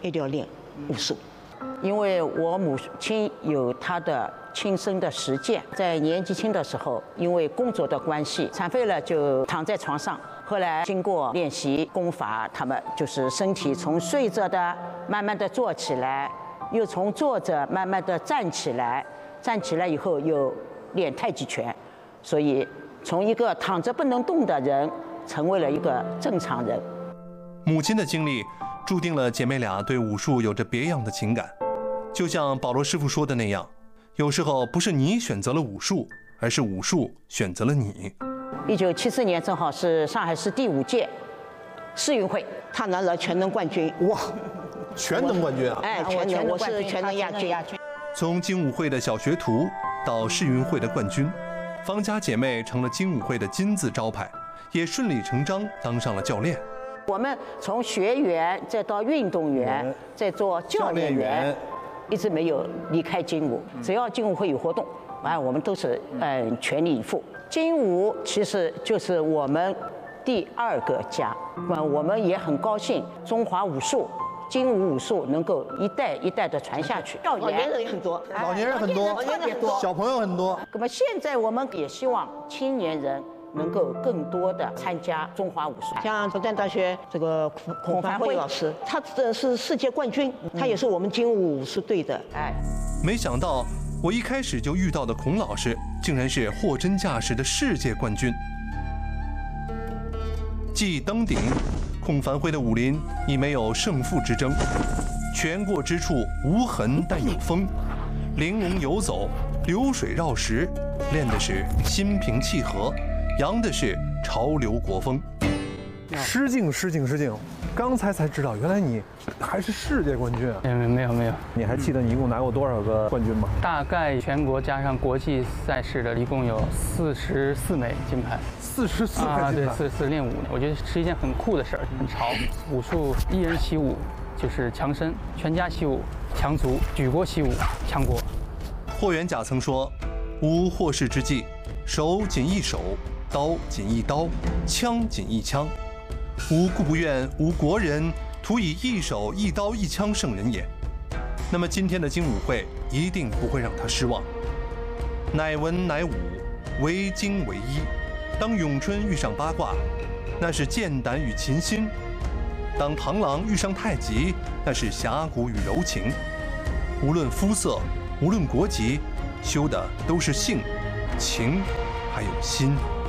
一定要练武术。 因为我母亲有她的亲身的实践，在年纪轻的时候，因为工作的关系，残废了就躺在床上。后来经过练习功法，他们就是身体从睡着的慢慢的坐起来，又从坐着慢慢的站起来，站起来以后又练太极拳，所以从一个躺着不能动的人，成为了一个正常人。 母亲的经历注定了姐妹俩对武术有着别样的情感。就像保罗师傅说的那样，有时候不是你选择了武术，而是武术选择了你。 1974年正好是上海市第5届世运会， 他拿了全能冠军。 哇，全能冠军啊！ 哎，全能，我是全能亚军。 从精武会的小学徒到世运会的冠军，方家姐妹成了精武会的金字招牌，也顺理成章当上了教练。 我们从学员再到运动员，再做教练员，一直没有离开精武。只要精武会有活动，我们都是全力以赴。精武其实就是我们第2个家，我们也很高兴中华武术、精武武术能够一代一代的传下去。 老年人也很多， 老年人很多， 特别多， 小朋友很多。 那么现在我们也希望青年人能够更多的参加中华武术。 像复旦大学这个孔凡辉老师，他这是世界冠军，他也是我们精武武术队的。 没想到我一开始就遇到的孔老师，竟然是货真价实的世界冠军。既登顶，孔凡辉的武林已没有胜负之争，拳过之处无痕但有风，玲珑游走，流水绕石，练的是心平气和，扬的是潮流国风。 失敬！刚才才知道，原来你还是世界冠军啊！ 没有。 你还记得你一共拿过多少个冠军吗？ 大概全国加上国际赛事的，一共有44枚金牌。 44枚金牌？ 对，44练武，我觉得是一件很酷的事儿，很潮。武术一人习武就是强身，全家习武强足，举国习武强国。 霍元甲曾说：“无祸世之计，手仅一手，刀仅一刀，枪仅一枪。吾故不愿无国人徒以一手一刀一枪胜人也。”那么今天的精武会一定不会让他失望。乃文乃武，为精为一。当咏春遇上八卦，那是剑胆与琴心；当螳螂遇上太极，那是侠骨与柔情。无论肤色，无论国籍，修的都是性、情，还有心。